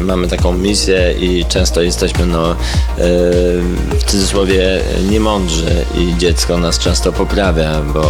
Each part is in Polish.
mamy taką misję i często jesteśmy w cudzysłowie niemądrzy i dziecko nas często poprawia,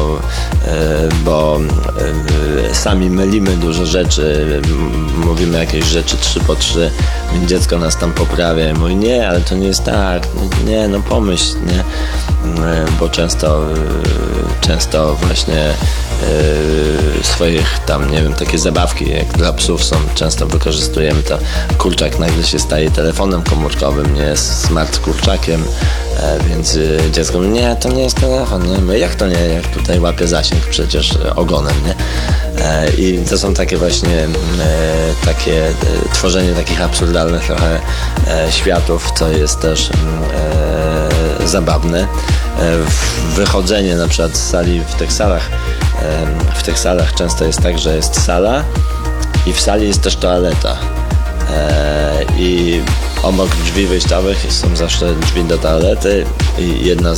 bo sami mylimy dużo rzeczy, mówimy jakieś rzeczy 3 po 3, dziecko nas tam poprawia i mówi, nie, ale to nie jest tak, nie, no pomyśl, nie, bo często właśnie swoich tam, nie wiem, takie zabawki jak dla psów są, często wykorzystujemy to. Kurczak nagle się staje telefonem komórkowym, nie smart kurczakiem, więc dziecko mówi, nie, to nie jest telefon, nie? My, jak to nie, jak tutaj łapie zasięg przecież ogonem, nie? I to są takie właśnie takie tworzenie takich absurdalnych trochę światów, co jest też zabawne. Wychodzenie na przykład z sali w tych salach często jest tak, że jest sala i w sali jest też toaleta i obok drzwi wyjściowych są zawsze drzwi do toalety i jedna z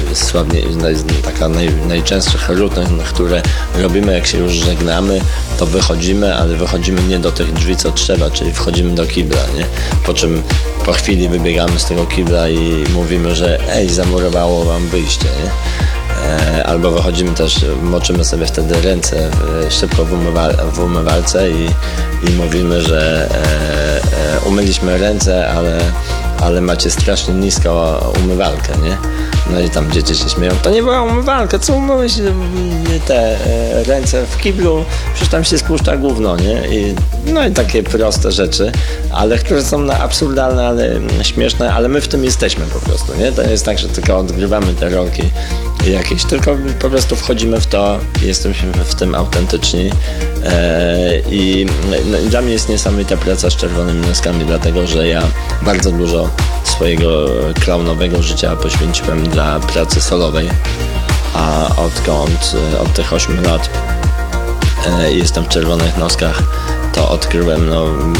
najczęstszych rut, które robimy, jak się już żegnamy, to wychodzimy, ale wychodzimy nie do tych drzwi, co trzeba, czyli wchodzimy do kibla, nie? Po czym po chwili wybiegamy z tego kibla i mówimy, że zamurowało wam wyjście, nie? Albo wychodzimy też, moczymy sobie wtedy ręce szybko w umywalce i mówimy, że umyliśmy ręce, ale macie strasznie nisko umywalkę, nie? No i tam dzieci się śmieją, to nie była umywalka, co umyłeś te ręce w kiblu, przecież tam się spuszcza gówno, nie? No i takie proste rzeczy, ale które są absurdalne, ale śmieszne, ale my w tym jesteśmy po prostu, nie? To nie jest tak, że tylko odgrywamy te rolki jakieś, tylko po prostu wchodzimy w to, jesteśmy w tym autentyczni i dla mnie jest niesamowita praca z Czerwonymi Noskami, dlatego że ja bardzo dużo swojego klaunowego życia poświęciłem dla pracy solowej, a od tych 8 lat jestem w Czerwonych Noskach, to odkryłem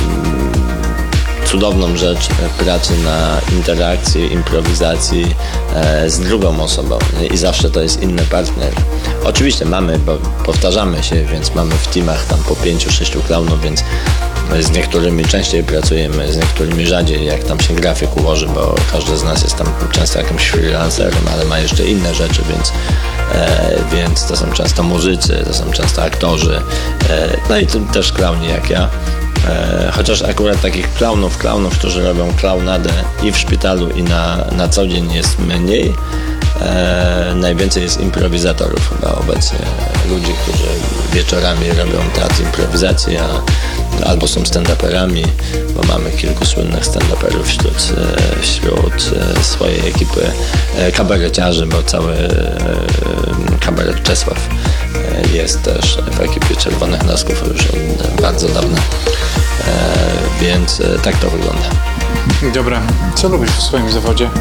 cudowną rzecz pracy na interakcji, improwizacji z drugą osobą i zawsze to jest inny partner. Oczywiście bo powtarzamy się, więc mamy w teamach tam po 5-6 klaunów, więc z niektórymi częściej pracujemy, z niektórymi rzadziej, jak tam się grafik ułoży, bo każdy z nas jest tam często jakimś freelancerem, ale ma jeszcze inne rzeczy, więc to są często muzycy, to są często aktorzy, no i też klauni jak ja. Chociaż akurat takich klaunów, którzy robią klaunadę i w szpitalu, i na co dzień jest mniej. Najwięcej jest improwizatorów chyba obecnie, ludzi, którzy wieczorami robią teatr improwizacji, albo są stand-uperami, bo mamy kilku słynnych stand-uperów wśród swojej ekipy, kabareciarzy, bo cały kabaret Czesław jest też w ekipie Czerwonych Nosków już od bardzo dawna, więc tak to wygląda. Dobra, co lubisz w swoim zawodzie?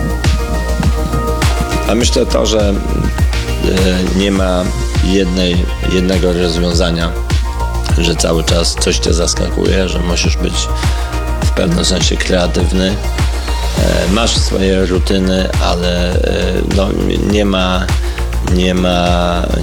A myślę to, że nie ma jednego rozwiązania, że cały czas coś cię zaskakuje, że musisz być w pewnym sensie kreatywny. Masz swoje rutyny, ale nie ma